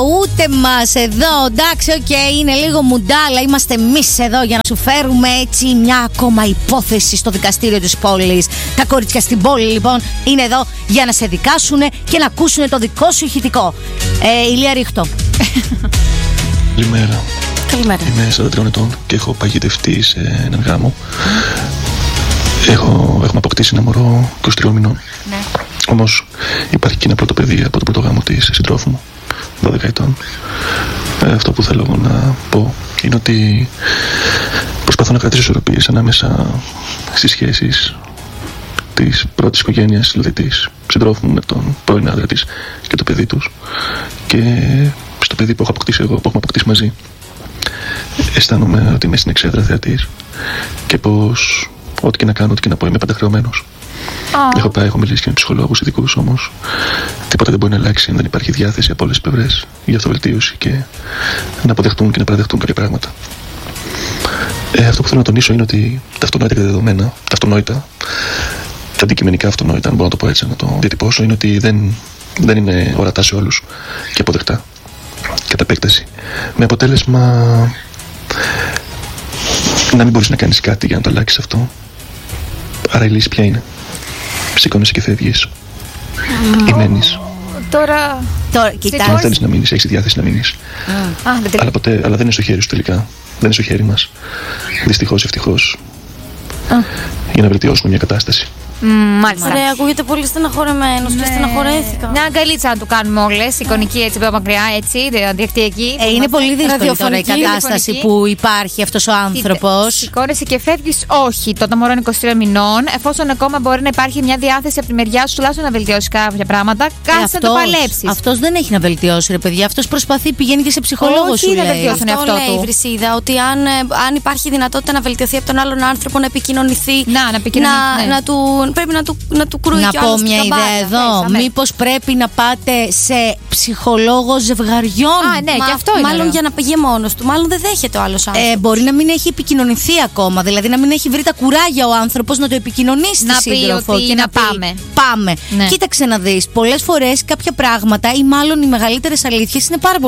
Ούτε μας εδώ, εντάξει, είναι λίγο μουντάλα. Είμαστε εμείς εδώ για να σου φέρουμε έτσι μια ακόμα υπόθεση στο δικαστήριο της πόλης. Τα κορίτσια στην πόλη λοιπόν είναι εδώ για να σε δικάσουν και να ακούσουν το δικό σου ηχητικό. Ηλία Ρίχτο. Καλημέρα. Καλημέρα. Είμαι 43 ετών και έχω παγιδευτεί σε έναν γάμο. Έχουμε αποκτήσει ένα μωρό 23 μηνών. Ναι. Όμως υπάρχει και ένα πρώτο παιδί από το πρώτο γάμο της συντρόφου μου, 12 ετών. Αυτό που θέλω να πω είναι ότι προσπαθώ να κρατήσω ισορροπίες ανάμεσα στις σχέσεις της πρώτης οικογένειας, δηλαδή της συντρόφου μου με τον πρώην άντρα της και το παιδί τους, και στο παιδί που έχω αποκτήσει εγώ, που έχουμε αποκτήσει μαζί. Αισθάνομαι ότι είμαι στην εξέδρα θεατής και πως ό,τι και να κάνω, ό,τι και να πω, είμαι πάντα χρεωμένος. Έχω μιλήσει και με ψυχολόγους ειδικούς, όμως τίποτα δεν μπορεί να αλλάξει αν δεν υπάρχει διάθεση από όλες τις πλευρές για αυτοβελτίωση και να αποδεχτούν και να παραδεχτούν κάποια πράγματα. Αυτό που θέλω να τονίσω είναι ότι τα αυτονόητα και τα δεδομένα, τα αυτονόητα, τα αντικειμενικά αυτονόητα, αν μπορώ να το πω έτσι, να το διατυπώσω, είναι ότι δεν είναι ορατά σε όλους και αποδεκτά κατά επέκταση. Με αποτέλεσμα να μην μπορείς να κάνεις κάτι για να το αλλάξεις αυτό. Άρα η λύση ποια είναι? Σηκώνεσαι και φεύγεις. Ή μένεις. Τώρα κοιτάξτε. Αν θέλεις να μείνεις, έχεις τη διάθεση να μείνεις. Αλλά δεν είναι στο χέρι σου τελικά. Δεν είναι στο χέρι μας. Δυστυχώς, ευτυχώς. Για να βελτιώσουμε μια κατάσταση. Μάλιστα. Ωραία, ακούγεται πολύ στεναχωρεμένος και στεναχωρέθηκα. Μια αγκαλίτσα να του κάνουμε όλες, εικονική έτσι από μακριά, έτσι, δικτυακή. Είναι πολύ δύσκολη τώρα η κατάσταση που υπάρχει αυτός ο άνθρωπος. Σηκώνεσαι και φεύγεις, όχι. Το μωρό είναι 23 μηνών. Εφόσον ακόμα μπορεί να υπάρχει μια διάθεση από τη μεριά σου τουλάχιστον να βελτιώσει κάποια πράγματα, κάτσε να το παλέψεις. Αυτός δεν έχει να βελτιώσει, ρε παιδιά. Αυτός προσπαθεί, πηγαίνει και σε ψυχολόγο σου λέει. Να βελτιώσει τον εαυτό του. Λέει η Βρυσίδα ότι αν υπάρχει δυνατότητα να βελτιωθεί από τον άλλον άνθρωπο, να επικοινωνηθεί. Πρέπει να του κρούει κι άλλος. Να πω μια ιδέα εδώ. Μήπως πρέπει να πάτε σε ψυχολόγο ζευγαριών? Ναι, και αυτό είναι. Μάλλον για να πήγε μόνος του. Μάλλον δεν δέχεται ο άλλος άνθρωπος. Μπορεί να μην έχει επικοινωνηθεί ακόμα. Δηλαδή να μην έχει βρει τα κουράγια ο άνθρωπος να το επικοινωνήσει στη σύντροφο και να πει πάμε. Ναι. Κοίταξε να δεις. Πολλές φορές κάποια πράγματα ή μάλλον οι μεγαλύτερες αλήθειες είναι πάρα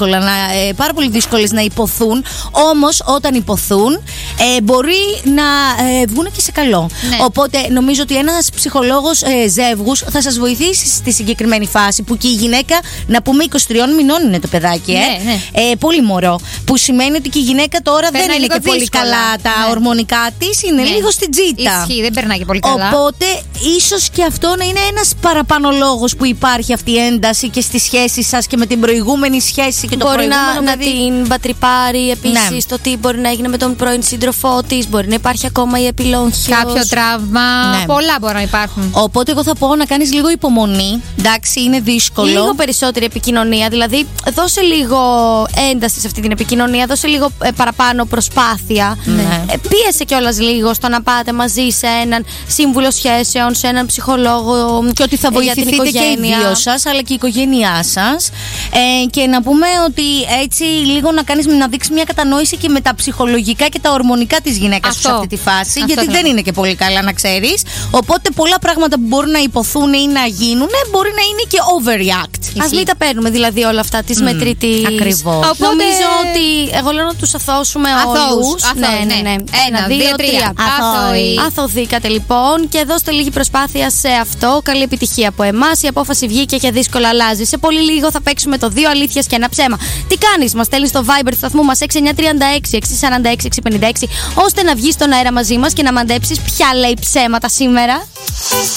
πολύ δύσκολες να υποθούν. Όμως όταν υποθούν μπορεί να βγουν και σε καλό. Ναι. Οπότε νομίζω ότι ένας ψυχολόγος ζεύγους θα σας βοηθήσει στη συγκεκριμένη φάση που και η γυναίκα, να πούμε 23 μηνών είναι το παιδάκι, ναι. Πολύ μωρό. Που σημαίνει ότι και η γυναίκα τώρα δεν είναι και πολύ καλά τα ορμονικά της, είναι λίγο στην τζίτα. Ισχύει, δεν περνάει και πολύ καλά. Οπότε ίσως και αυτό να είναι ένας παραπάνω λόγος που υπάρχει αυτή η ένταση και στη σχέση σας και με την προηγούμενη σχέση και το προηγούμενο παιδί. Να την πατρυπάρει επίσης, το τι μπορεί να έγινε με τον πρώην σύντροφό της, μπορεί να υπάρχει ακόμα η επιλόγχιος, κάποιο τραύμα. Πολλά μπορεί να υπάρχουν. Οπότε εγώ θα πω να κάνεις λίγο υπομονή. Εντάξει, είναι δύσκολο. Λίγο περισσότερη επικοινωνία. Δηλαδή, δώσε λίγο ένταση σε αυτή την επικοινωνία. Δώσε λίγο παραπάνω προσπάθεια. Πίεσε κιόλας λίγο στο να πάτε μαζί σε έναν σύμβουλο σχέσεων, σε έναν ψυχολόγο. Και ότι θα βοηθηθείτε και οι δύο σας, αλλά και η οικογένειά σας. Και να πούμε ότι έτσι λίγο να δείξει μια κατανόηση και με τα ψυχολογικά και τα ορμονικά της γυναίκας σε αυτή τη φάση. Γιατί δεν είναι και πολύ καλά, να ξέρεις. Οπότε πολλά πράγματα που μπορούν να υποθούν ή να γίνουν μπορεί να είναι και overreact. Ας μην τα παίρνουμε δηλαδή όλα αυτά της μετρητής. Ακριβώς. Νομίζω ότι εγώ λέω να τους αθώσουμε όλους. Ναι. 1, 2, 3. Αθωθήκατε λοιπόν και δώστε λίγη προσπάθεια σε αυτό. Καλή επιτυχία από εμάς. Η απόφαση βγήκε και δύσκολα αλλάζει. Σε πολύ λίγο θα παίξουμε το 2 αλήθειες και ένα ψέμα. Τι κάνεις? Μας στέλνεις στο Viber του σταθμού μας 6936 646 656, ώστε να βγεις στον αέρα μαζί μας και να μαντέψεις ποια λέει ψέματα σήμερα.